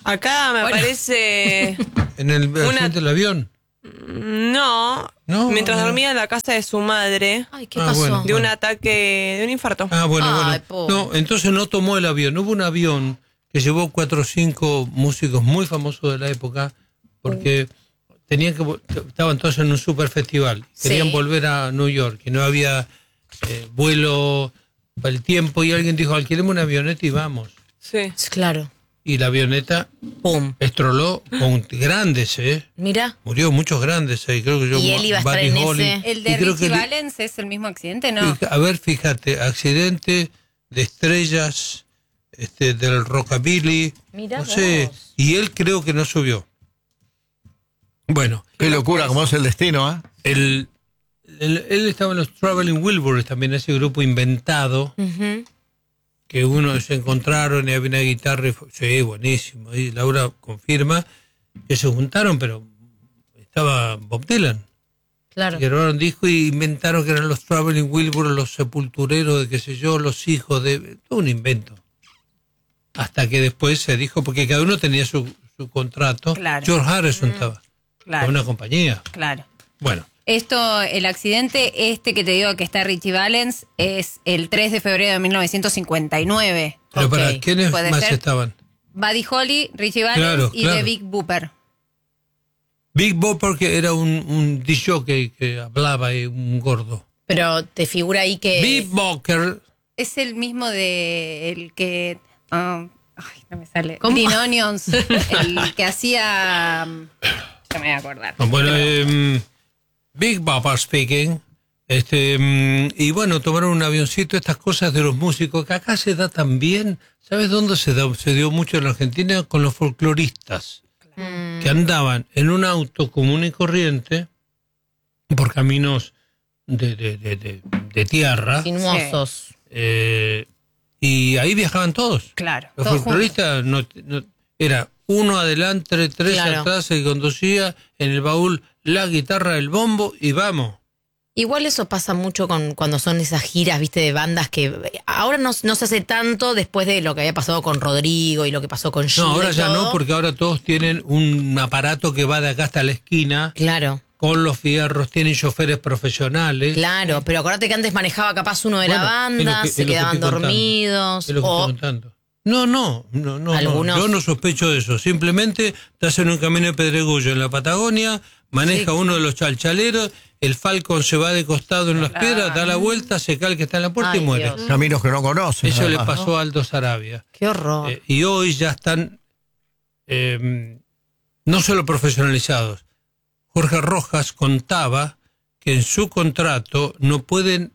Acá me aparece... ¿En el accidente del avión? No, mientras dormía en la casa de su madre. Ay, ¿qué pasó? Bueno, de un ataque, de un infarto. Ay, Bueno. No, entonces no tomó el avión. Hubo un avión que llevó 4 o 5 músicos muy famosos de la época porque estaban todos en un super festival. Querían volver a New York y no había vuelo para el tiempo y alguien dijo, alquilemos una avioneta y vamos. Sí. Claro. Y la avioneta estroló con grandes, Mira. Murió muchos grandes, creo que yo. Y él iba a estar en ese. ¿El de Richie Valens es el mismo accidente, no? A ver, fíjate, accidente de estrellas, del rockabilly, Mirá no sé, vos. y él creo que no subió. Bueno. Qué locura, como es el destino, ¿eh? Él estaba en los Traveling Wilburys también, ese grupo inventado. Que uno se encontraron y había una guitarra y sí, buenísimo. Y Laura confirma que se juntaron, pero estaba Bob Dylan. Claro. Y grabaron disco y inventaron que eran los Traveling Wilburys, los sepultureros de qué sé yo, los hijos de... Todo un invento. Hasta que después se dijo, porque cada uno tenía su contrato. Claro. George Harrison estaba con una compañía. Claro. Bueno. Esto, el accidente que te digo que está Richie Valens es el 3 de febrero de 1959. Pero ¿para quiénes más estaban? Buddy Holly, Richie Valens y The Big Bopper. Big Bopper, que era un disc jockey que hablaba, un gordo. Pero te figura ahí que... Big Bopper. Es el mismo de el que... ay, no me sale. ¿Cómo? Green Onions. El que hacía... ya me voy a acordar. Bueno, Big Bopper speaking. Y bueno, tomaron un avioncito, estas cosas de los músicos, que acá se da también. ¿Sabes dónde se dio mucho en la Argentina? Con los folcloristas. Que andaban en un auto común y corriente por caminos de tierra. Sinuosos. Y ahí viajaban todos. Claro. Los folcloristas era uno adelante, 3 atrás, el que conducía, en el baúl la guitarra, el bombo y vamos. Igual eso pasa mucho cuando son esas giras, viste, de bandas que ahora no se hace tanto después de lo que había pasado con Rodrigo y lo que pasó con Gilda. No, ahora ya no, porque ahora todos tienen un aparato que va de acá hasta la esquina. Claro. Con los fierros, tienen choferes profesionales. Claro, pero acordate que antes manejaba capaz uno de la banda, se quedaban dormidos. Es lo que estoy contando. No, yo no sospecho de eso. Simplemente estás en un camino de pedregullo en la Patagonia, maneja uno de los chalchaleros, el Falcon se va de costado en las piedras, da la vuelta, se cae el que está en la puerta y muere. Dios. Caminos que no conocen. Eso le pasó a Aldo Sarabia. Qué horror. Y hoy ya están no solo profesionalizados. Jorge Rojas contaba que en su contrato no pueden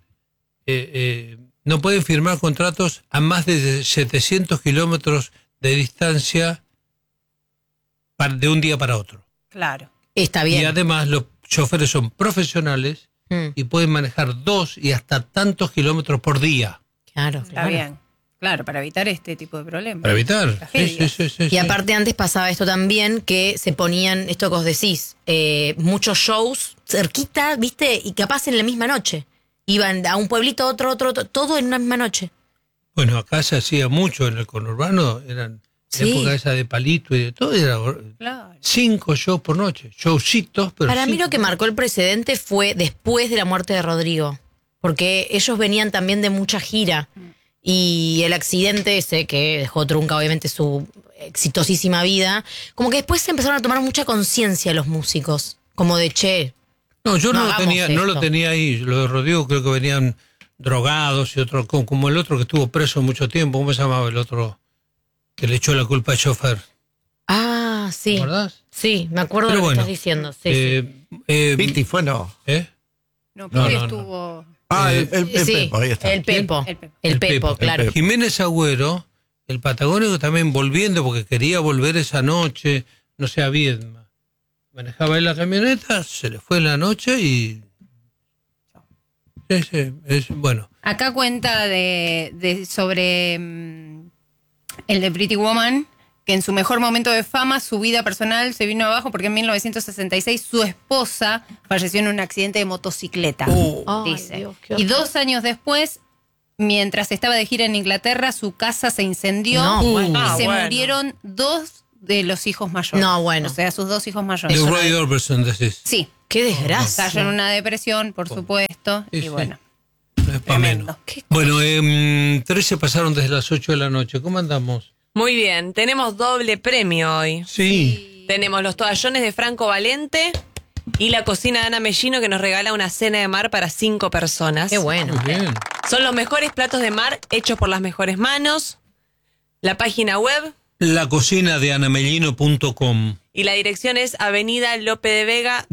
firmar contratos a más de 700 kilómetros de distancia de un día para otro. Claro. Está bien. Y además los choferes son profesionales y pueden manejar 2 y hasta tantos kilómetros por día. Claro, Está bien. Claro, para evitar este tipo de problemas. Para evitar. Sí. Y aparte antes pasaba esto también, que se ponían, esto que os decís, muchos shows cerquita, ¿viste? Y capaz en la misma noche. Iban a un pueblito, otro, todo en una misma noche. Bueno, acá se hacía mucho en el conurbano, eran época esa de Palito y de todo, era 5 shows por noche, showcitos, pero para mí lo que marcó el precedente fue después de la muerte de Rodrigo, porque ellos venían también de mucha gira. Y el accidente ese, que dejó trunca obviamente su exitosísima vida, como que después se empezaron a tomar mucha conciencia los músicos, como de che. No, yo no lo lo tenía ahí, lo de Rodrigo creo que venían drogados y otro, como el otro que estuvo preso mucho tiempo, ¿cómo se llamaba el otro que le echó la culpa al chofer? Ah, sí. ¿Te acordás? Sí, me acuerdo de lo que estás diciendo. Sí, Piti fue, ¿no? No, Piti estuvo... el Pepo, ahí está. El Pepo, claro. Jiménez Agüero, el patagónico también volviendo, porque quería volver esa noche, no sé, a Viedma. Manejaba él la camioneta, se le fue en la noche y... Sí, es bueno. Acá cuenta sobre el de Pretty Woman, que en su mejor momento de fama, su vida personal se vino abajo porque en 1966 su esposa falleció en un accidente de motocicleta, dice. Ay, Dios, y 2 años después, mientras estaba de gira en Inglaterra, su casa se incendió y se murieron 2 de los hijos mayores. No, bueno. O sea, sus 2 hijos mayores. De Roy Orbison, decís. Sí. Qué desgracia. Cayó en una depresión, por supuesto. Sí, Y sí. bueno. No es pa' Tremendo. menos. Bueno, 13 pasaron desde las 8 de la noche. ¿Cómo andamos? Muy bien, tenemos doble premio hoy. Sí. Tenemos los toallones de Franco Valente y la cocina de Ana Mellino, que nos regala una cena de mar para 5 personas. Qué bueno. Muy bien. Son los mejores platos de mar hechos por las mejores manos. La página web La cocina de anamellino.com. y la dirección es Avenida Lope de Vega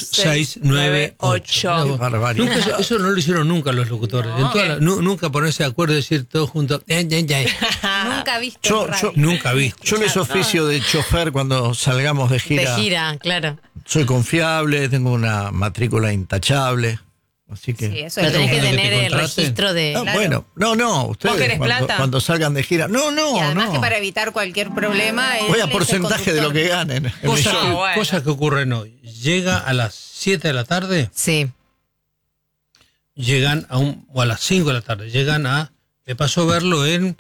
2698. Qué barbaridad. Nunca eso no lo hicieron nunca los locutores. Nunca ponerse de acuerdo y decir todos juntos. Nunca viste Yo- radio. Nunca vi. Yo les oficio de chofer cuando salgamos de gira. De gira, claro. Soy confiable, tengo una matrícula intachable. Así que. Sí, eso Pero es tenés que que te tener el contraten. registro de... No, bueno, no, ustedes querés cuando, plata? cuando salgan de gira. No, Y además no. que para evitar cualquier problema... Voy él a es el porcentaje de lo que conductor. ganen. en el Cosas show. que, bueno. cosas que ocurren hoy. Llega a las 7 de la tarde, Sí. llegan o a las 5 de la tarde, llegan a, me pasó a verlo en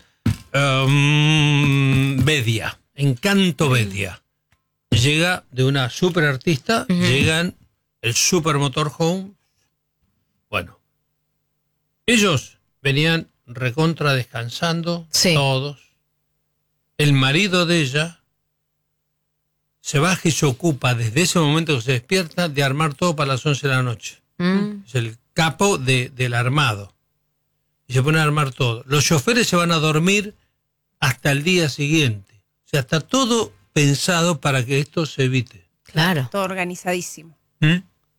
Bedia, Encanto Bedia. Llega de una super artista, llegan el super motorhome. Bueno, ellos venían recontra descansando, Sí. todos. El marido de ella se baja y se ocupa desde ese momento que se despierta de armar todo para las 11 de la noche. Es el capo del armado. Y se pone a armar todo. Los choferes se van a dormir hasta el día siguiente. O sea, está todo pensado para que esto se evite. Claro. Todo organizadísimo. ¿Mm?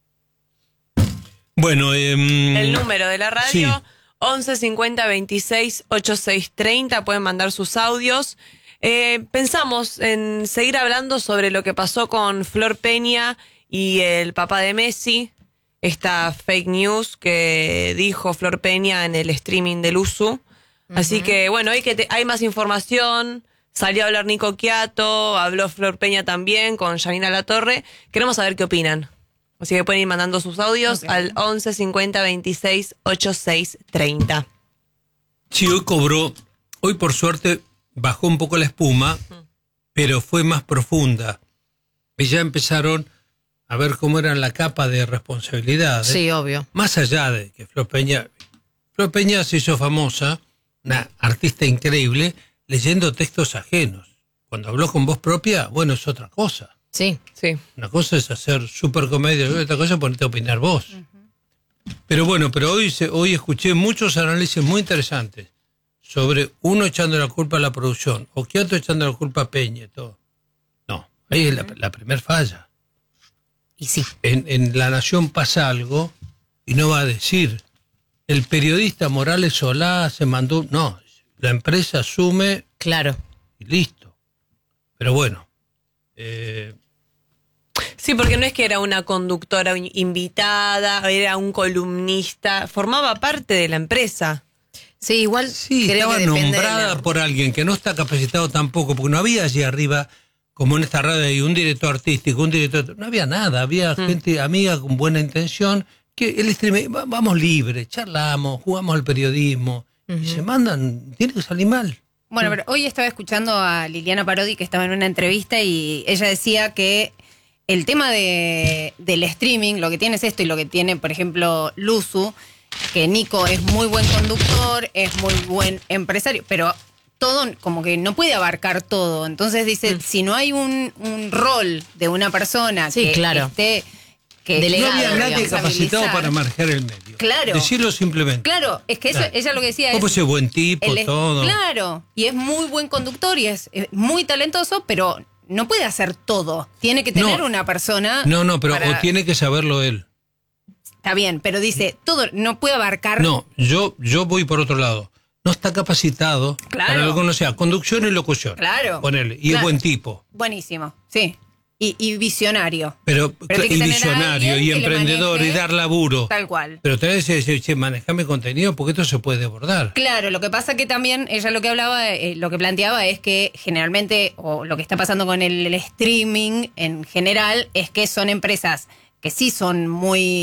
Bueno, el número de la radio, Sí. 11 50 26 86 30. Pueden mandar sus audios. Pensamos en seguir hablando sobre lo que pasó con Flor Peña y el papá de Messi. Esta fake news que dijo Flor Peña en el streaming del USU. Así que, bueno, hoy que hay más información. Salió a hablar Nico Quiato, habló Flor Peña también con Janina Latorre. Queremos saber qué opinan. Así que pueden ir mandando sus audios al 11 50 26 86 30. sí, hoy por suerte bajó un poco la espuma, pero fue más profunda. Y ya empezaron a ver cómo era la capa de responsabilidades. Sí, obvio. Más allá de que Flor Peña se hizo famosa, una artista increíble, leyendo textos ajenos. Cuando habló con voz propia, bueno, es otra cosa. Sí. Sí. Una cosa es hacer super comedia, otra cosa es ponerte a opinar vos. Pero bueno, hoy escuché muchos análisis muy interesantes sobre uno echando la culpa a la producción, o que otro echando la culpa a Peña y todo. No, ahí es la primer falla. Y sí. En La Nación pasa algo y no va a decir, el periodista Morales Solá se mandó... No, la empresa asume Claro. y listo. Pero bueno... Sí, porque no es que era una conductora invitada, era un columnista, formaba parte de la empresa. Sí, igual Sí, creo estaba que depende de nombrada la- por alguien que no está capacitado tampoco, porque no había allí arriba, como en esta radio, hay un director artístico, un director... No había nada, había gente amiga con buena intención, que el stream, vamos libre, charlamos, jugamos al periodismo, y se mandan, tiene que salir mal. Bueno, pero hoy estaba escuchando a Liliana Parodi, que estaba en una entrevista, y ella decía que el tema del streaming, lo que tiene es esto, y lo que tiene, por ejemplo, Luzu, que Nico es muy buen conductor, es muy buen empresario, pero todo como que no puede abarcar todo. Entonces dice, si no hay un rol de una persona Sí, que claro. esté... Que Delegado, No había nadie digamos, capacitado habilizar. para manejar el medio. Claro. Decirlo simplemente. Claro, es que eso, Claro. ella lo que decía Como es... ese buen tipo, él es- todo. Claro, y es muy buen conductor y es muy talentoso, pero no puede hacer todo. Tiene que tener No. una persona. No, pero para- o tiene que saberlo él. Está bien, pero dice, todo no puede abarcar. No, yo voy por otro lado. No está capacitado Claro. para lo que no sea conducción y locución. Claro. Ponele. Y Claro. es buen tipo. Buenísimo, sí. Y visionario. Pero tiene que y tener a visionario alguien y que le emprendedor maneje y dar laburo. Tal cual. Pero tenés que decir, che, manejame contenido porque esto se puede desbordar. Claro, lo que pasa que también ella lo que hablaba, lo que planteaba es que generalmente, o lo que está pasando con el streaming en general, es que son empresas que sí son muy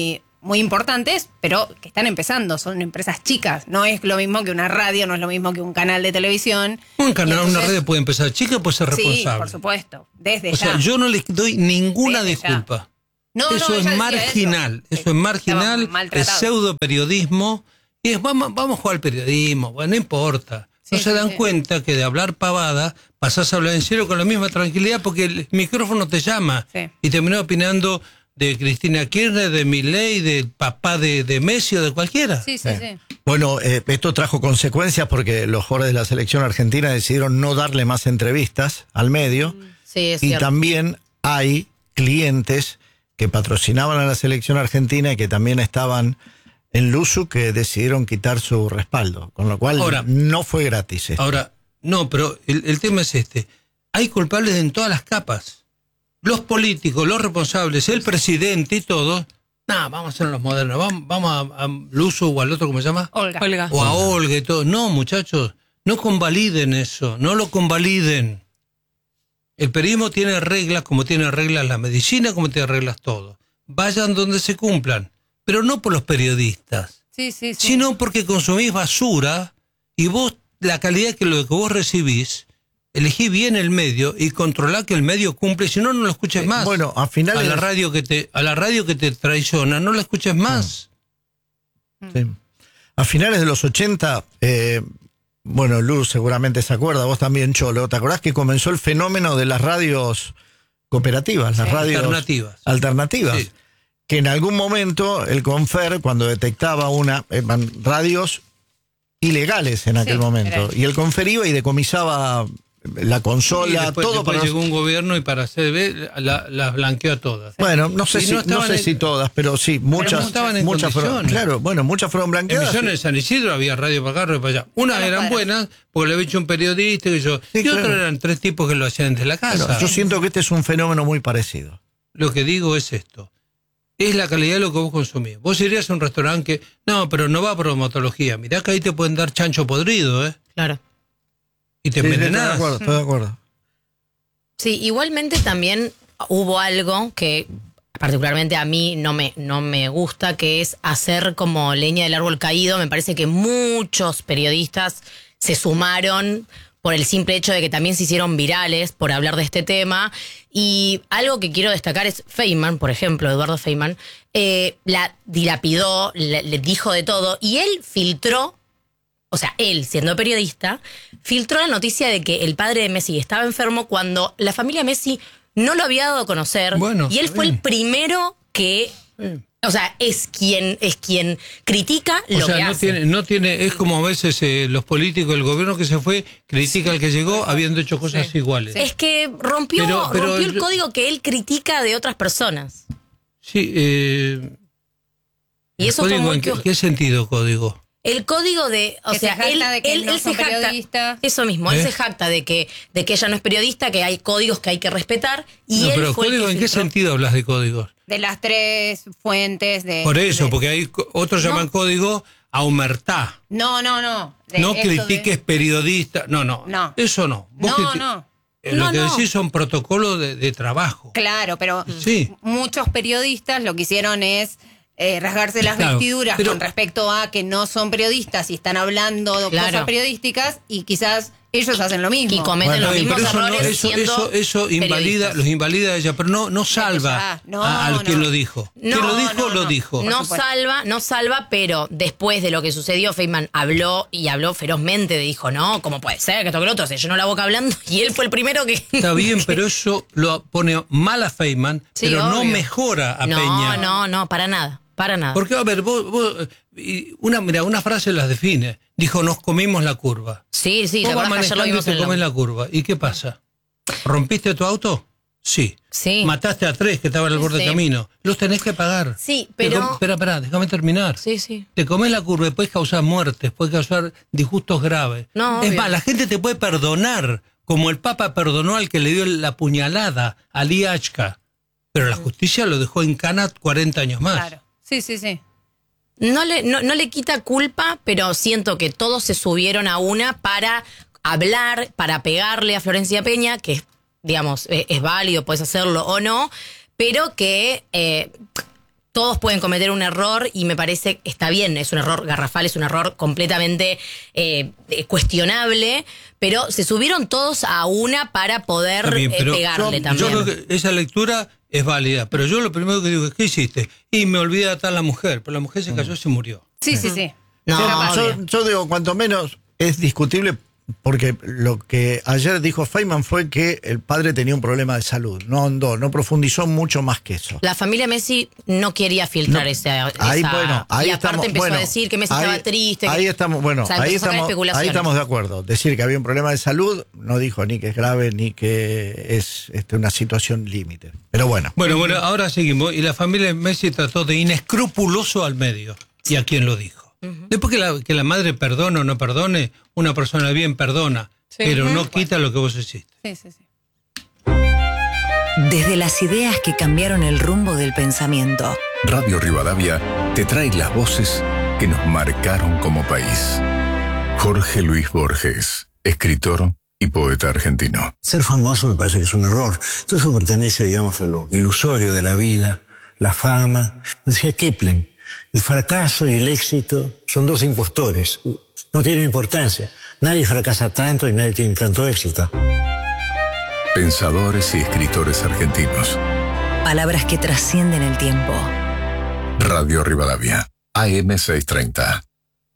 muy importantes, pero que están empezando, son empresas chicas. No es lo mismo que una radio, no es lo mismo que un canal de televisión. Un canal, una radio puede empezar chica, puede ser responsable. Sí, por supuesto, desde O ya. sea, yo no les doy ninguna Desde ya. disculpa. No, eso ella es decía marginal, eso es marginal, Estaba es maltratado. pseudo periodismo. Y vamos a jugar al periodismo, bueno, no importa. No Sí, se sí, dan sí. cuenta que de hablar pavada pasás a hablar en serio con la misma tranquilidad porque el micrófono te llama. Sí. Y terminás opinando de Cristina Kirchner, de Milei, del papá de Messi o de cualquiera. Sí, sí, sí. Bueno, esto trajo consecuencias porque los jugadores de la selección argentina decidieron no darle más entrevistas al medio. Sí, es Y cierto. también hay clientes que patrocinaban a la selección argentina y que también estaban en Luzu que decidieron quitar su respaldo. Con lo cual Ahora- no fue gratis esto. Ahora, no, pero el tema es este. Hay culpables en todas las capas. Los políticos, los responsables, el presidente y todo. No, vamos a ser los modernos. Vamos a Luzu o al otro, ¿cómo se llama? Olga. O a Olga y todo. No, muchachos, no convaliden eso. No lo convaliden. El periodismo tiene reglas como tiene reglas la medicina, como tiene reglas todo. Vayan donde se cumplan. Pero no por los periodistas. Sí, sí, sí. Sino porque consumís basura y vos, la calidad que lo que vos recibís, elegí bien el medio y controlá que el medio cumple, si no, no lo escuches más. Bueno, a finales a la radio que te traiciona, no la escuches más. Sí. A finales de los 80, bueno, Luz seguramente se acuerda, vos también, Cholo, ¿te acordás que comenzó el fenómeno de las radios cooperativas, las radios alternativas? Sí. Que en algún momento el Confer, cuando detectaba radios ilegales en aquel Sí, momento, era. y el Confer iba y decomisaba la Y consola, después, todo después para... llegó un gobierno y para hacer ver, las blanqueó a todas. Bueno, no sé, Y no no estaban sé en- si todas, pero sí, muchas, estaban en muchas fueron, condiciones. claro, bueno, muchas fueron En blanqueadas. Misiones de San Isidro había radio para acá, radio para allá. Unas Todas eran cuadras. buenas, porque le había hecho un periodista y yo. Sí, y otras claro. eran 3 tipos que lo hacían desde la casa. Bueno, yo siento que este es un fenómeno muy parecido. Lo que digo es esto. Es la calidad de lo que vos consumís. Vos irías a un restaurante que... No, pero no va por bromatología. Mirá que ahí te pueden dar chancho podrido, ¿eh? Claro. Y te Sí, envenenás. estoy de acuerdo. Sí, igualmente también hubo algo que particularmente a mí no me gusta, que es hacer como leña del árbol caído. Me parece que muchos periodistas se sumaron por el simple hecho de que también se hicieron virales por hablar de este tema. Y algo que quiero destacar es Feynman, por ejemplo, Eduardo Feynman, la dilapidó, le dijo de todo, y él filtró, o sea, él, siendo periodista, filtró la noticia de que el padre de Messi estaba enfermo cuando la familia Messi no lo había dado a conocer. Bueno, y él está fue bien. el primero que... O sea, es quien critica O lo sea, que hace. no tiene, es como a veces los políticos, el gobierno que se fue, critica al que llegó habiendo hecho cosas iguales. Es que rompió Pero el yo- código que él critica de otras personas. Sí, Y eso código, fue ¿en muy... qué sentido código? El código de, o Que sea, se jacta él, de que él, no él son se jacta, periodistas. eso mismo, él ¿Eh? se jacta de que ella no es periodista, que hay códigos que hay que respetar, y No, él pero fue el código, que ¿en qué filtró. sentido hablas de códigos? De las 3 fuentes de... Por eso, de- porque hay otros llaman código a humertá. No. De No esto de- critiques periodistas. No. No. Eso no. Vos No. Lo No, que no. decís son protocolos de trabajo. Claro, pero Sí. muchos periodistas lo que hicieron es rasgarse las Claro, vestiduras pero- con respecto a que no son periodistas y están hablando de Claro. cosas periodísticas y quizás ellos hacen lo mismo. Y cometen los Bueno, mismos pero eso no- errores eso- siendo eso invalida, periodistas. los invalida a ella, pero no salva No, al no. quien lo dijo. Quien lo dijo, lo dijo. No supuesto. no salva, pero después de lo que sucedió, Feynman habló ferozmente, dijo, no, ¿cómo puede ser que esto que lo otro? Se llenó la boca hablando y él fue el primero que... Está bien, pero eso lo pone mal a Feynman, Sí, pero no obvio. mejora a Peña. No, para nada. Porque, a ver, vos una frase las define. Dijo, nos comimos la curva. Sí, ¿te Vos vas acordás que ayer lo manejando y vimos en te el comes auto? la curva. ¿Y qué pasa? ¿Rompiste tu auto? Sí. Sí. Mataste a 3 que estaban al borde del Sí. camino. Los tenés que pagar. Sí, pero... Espera, déjame terminar. Sí. Te comes la curva y puedes causar muertes, puedes causar disgustos graves. No, es obvio. más, la gente te puede perdonar, como el Papa perdonó al que le dio la puñalada a Liachka. Pero la justicia lo dejó en cana 40 años más. Claro. Sí. No le quita culpa, pero siento que todos se subieron a una para hablar, para pegarle a Florencia Peña, que digamos, es válido, puedes hacerlo o no, pero que todos pueden cometer un error y me parece que está bien, es un error garrafal, es un error completamente cuestionable, pero se subieron todos a una para poder pegarle también. Yo creo que esa lectura es válida, pero yo lo primero que digo es, ¿qué hiciste? Y me olvidé de atar a la mujer, pero la mujer se cayó y se murió. Sí. No, Yo digo, cuanto menos es discutible, porque lo que ayer dijo Feynman fue que el padre tenía un problema de salud. No profundizó mucho más que eso. la familia Messi no quería filtrar esa Ahí y aparte estamos, empezó a decir que Messi estaba triste. Ahí estamos, o sea, ahí empezó a sacar especulaciones. ahí estamos de acuerdo. Decir que había un problema de salud no dijo ni que es grave ni que es una situación límite. Pero bueno. Bueno, ahora seguimos. Y la familia Messi trató de inescrupuloso al medio. ¿Y a quién lo dijo? Después que la madre perdone o no perdone, una persona bien perdona, pero no quita lo que vos hiciste. Sí. Desde las ideas que cambiaron el rumbo del pensamiento. Radio Rivadavia te trae las voces que nos marcaron como país. Jorge Luis Borges, escritor y poeta argentino. Ser famoso me parece que es un error. Todo eso pertenece, digamos, a lo ilusorio de la vida, la fama. Decía Kipling, el fracaso y el éxito son dos impostores. No tienen importancia. Nadie fracasa tanto y nadie tiene tanto éxito. Pensadores y escritores argentinos. Palabras que trascienden el tiempo. Radio Rivadavia, AM 630.